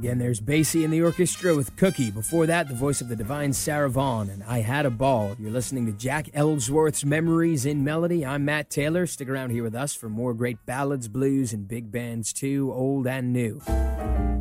Again, there's Basie and the orchestra with Cookie. Before that, the voice of the divine Sarah Vaughan and I Had a Ball. You're listening to Jack Ellsworth's Memories in Melody. I'm Matt Taylor. Stick around here with us for more great ballads, blues, and big bands too, old and new.